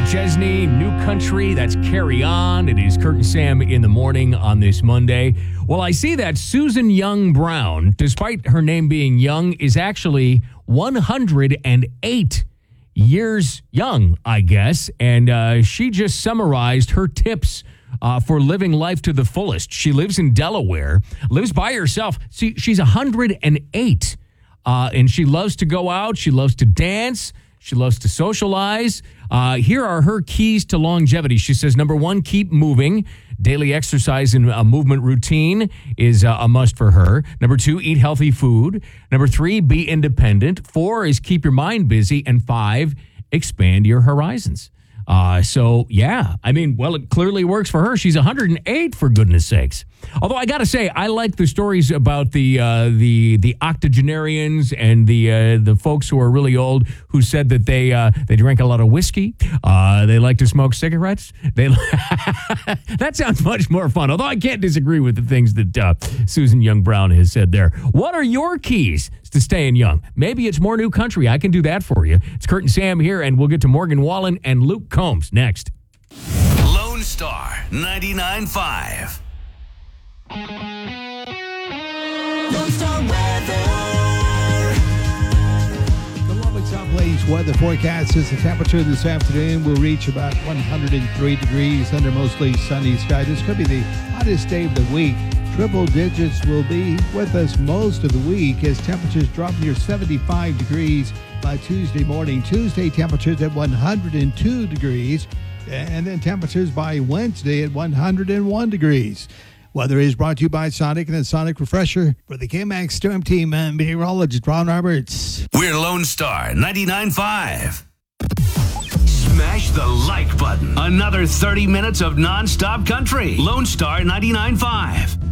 McChesney, New Country. That's Carry On. It is Kurt and Sam in the morning on this Monday. Well, I see that Susan Young Brown, despite her name being young, is actually 108 years young, I guess. And she just summarized her tips for living life to the fullest. She lives in Delaware, lives by herself. See, she's 108, and she loves to go out. She loves to dance. She loves to socialize. Here are her keys to longevity. She says, number one, keep moving. Daily exercise and a movement routine is a must for her. Number two, eat healthy food. Number three, be independent. Four is keep your mind busy. And five, expand your horizons. So, yeah, I mean, well, it clearly works for her. She's 108, for goodness sakes. Although I got to say, I like the stories about the octogenarians and the folks who are really old who said that they drank a lot of whiskey. They like to smoke cigarettes. That sounds much more fun, although I can't disagree with the things that Susan Young Brown has said there. What are your keys to staying young? Maybe it's more New Country. I can do that for you. It's Kurt and Sam here, and we'll get to Morgan Wallen and Luke Combs next. Lone Star 99.5. Lone Star weather. The lovely South Plains weather forecast says the temperature this afternoon will reach about 103 degrees under mostly sunny sky. This could be the hottest day of the week. Triple digits will be with us most of the week as temperatures drop near 75 degrees by Tuesday morning. Tuesday temperatures at 102 degrees, and then temperatures by Wednesday at 101 degrees. Weather is brought to you by Sonic and a Sonic Refresher for the KMAX Storm Team and meteorologist Ron Roberts. We're Lone Star 99.5. Smash the like button. Another 30 minutes of nonstop country. Lone Star 99.5.